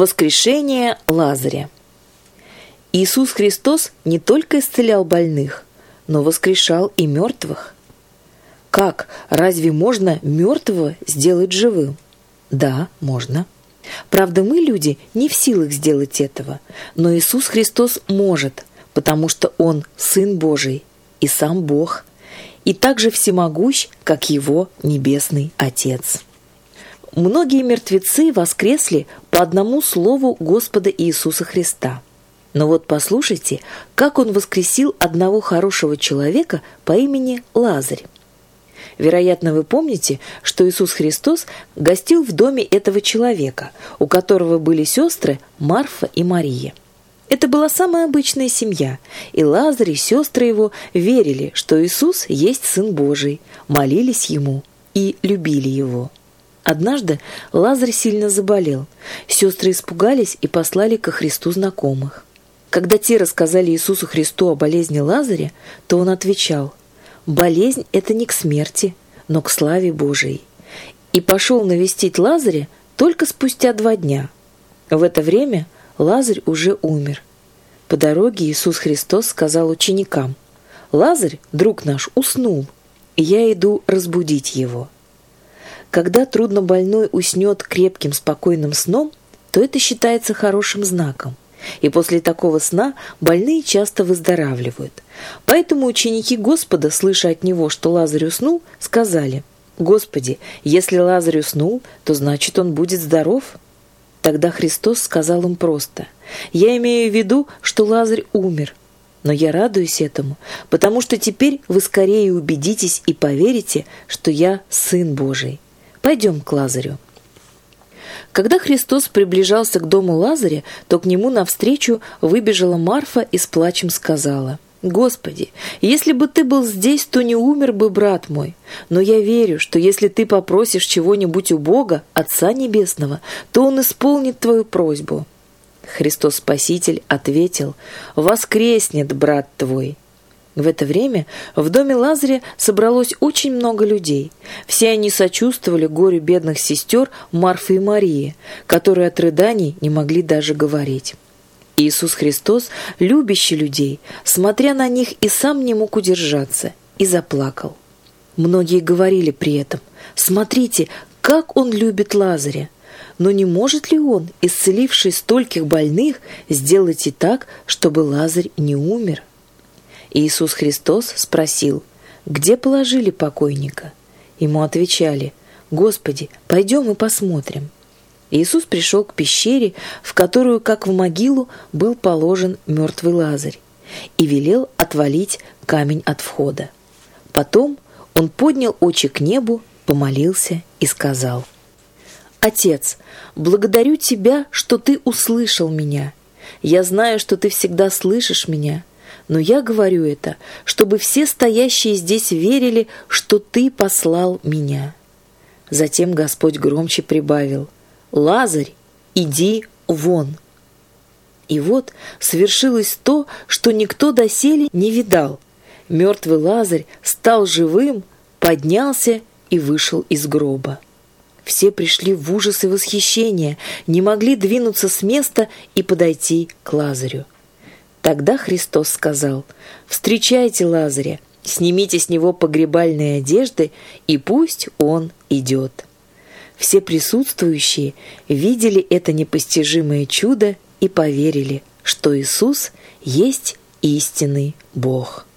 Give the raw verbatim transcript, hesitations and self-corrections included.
Воскрешение Лазаря. Иисус Христос не только исцелял больных, но воскрешал и мертвых. Как? Разве можно мертвого сделать живым? Да, можно. Правда, мы, люди, не в силах сделать этого, но Иисус Христос может, потому что Он Сын Божий и сам Бог, и также всемогущ, как Его Небесный Отец. Многие мертвецы воскресли по одному слову Господа Иисуса Христа. Но вот послушайте, как Он воскресил одного хорошего человека по имени Лазарь. Вероятно, вы помните, что Иисус Христос гостил в доме этого человека, у которого были сестры Марфа и Мария. Это была самая обычная семья, и Лазарь и сестры его верили, что Иисус есть Сын Божий, молились Ему и любили Его. Однажды Лазарь сильно заболел. Сестры испугались и послали ко Христу знакомых. Когда те рассказали Иисусу Христу о болезни Лазаря, то Он отвечал: «Болезнь – это не к смерти, но к славе Божией». И пошел навестить Лазаря только спустя два дня. В это время Лазарь уже умер. По дороге Иисус Христос сказал ученикам: «Лазарь, друг наш, уснул, и я иду разбудить его». Когда труднобольной уснет крепким спокойным сном, то это считается хорошим знаком. И после такого сна больные часто выздоравливают. Поэтому ученики Господа, слыша от Него, что Лазарь уснул, сказали: «Господи, если Лазарь уснул, то значит он будет здоров». Тогда Христос сказал им просто: «Я имею в виду, что Лазарь умер. Но я радуюсь этому, потому что теперь вы скорее убедитесь и поверите, что я Сын Божий. Пойдем к Лазарю». Когда Христос приближался к дому Лазаря, то к нему навстречу выбежала Марфа и с плачем сказала: «Господи, если бы ты был здесь, то не умер бы брат мой. Но я верю, что если ты попросишь чего-нибудь у Бога, Отца Небесного, то Он исполнит твою просьбу». Христос Спаситель ответил: «Воскреснет брат твой». В это время в доме Лазаря собралось очень много людей. Все они сочувствовали горю бедных сестер Марфы и Марии, которые от рыданий не могли даже говорить. Иисус Христос, любящий людей, смотря на них, и сам не мог удержаться, и заплакал. Многие говорили при этом: «Смотрите, как Он любит Лазаря! Но не может ли Он, исцеливший стольких больных, сделать и так, чтобы Лазарь не умер?» Иисус Христос спросил: «Где положили покойника?» Ему отвечали: «Господи, пойдем и посмотрим». Иисус пришел к пещере, в которую, как в могилу, был положен мертвый Лазарь, и велел отвалить камень от входа. Потом Он поднял очи к небу, помолился и сказал: «Отец, благодарю Тебя, что Ты услышал меня. Я знаю, что Ты всегда слышишь меня. Но я говорю это, чтобы все стоящие здесь верили, что Ты послал меня». Затем Господь громче прибавил: «Лазарь, иди вон». И вот свершилось то, что никто доселе не видал. Мертвый Лазарь стал живым, поднялся и вышел из гроба. Все пришли в ужас и восхищение, не могли двинуться с места и подойти к Лазарю. Тогда Христос сказал: «Встречайте Лазаря, снимите с него погребальные одежды, и пусть он идет». Все присутствующие видели это непостижимое чудо и поверили, что Иисус есть истинный Бог.